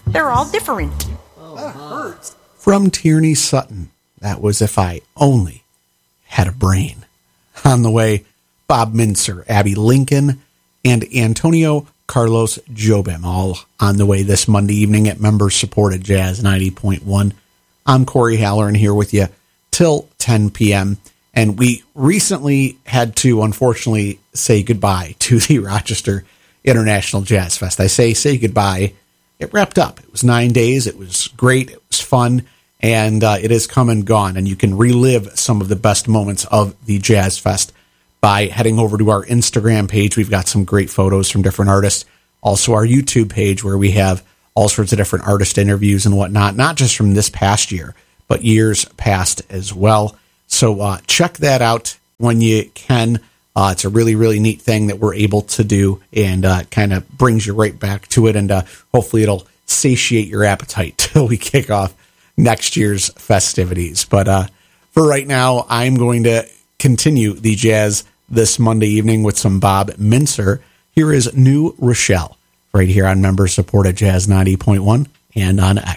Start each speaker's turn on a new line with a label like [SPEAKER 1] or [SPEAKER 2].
[SPEAKER 1] They're all different.
[SPEAKER 2] That hurts. From Tierney Sutton, that was If I Only Had a Brain. On the way, Bob Mincer, Abby Lincoln, and Antonio Carlos Jobim, all on the way this Monday evening at member-supported Jazz 90.1. I'm Corey Halloran here with you till 10 p.m., and we recently had to, unfortunately, say goodbye to the Rochester International Jazz Fest. I say goodbye. It wrapped up. It was 9 days. It was great. It was fun, and it has come and gone, and you can relive some of the best moments of the Jazz Fest by heading over to our Instagram page. We've got some great photos from different artists. Also, our YouTube page, where we have all sorts of different artist interviews and whatnot, not just from this past year, but years past as well. So check that out when you can. It's a really, really neat thing that we're able to do, and kind of brings you right back to it, and hopefully it'll satiate your appetite till we kick off next year's festivities. But for right now, I'm going to continue the jazz this Monday evening with some Bob Mincer. Here is New Rochelle, right here on member-supported Jazz 90.1 and on X.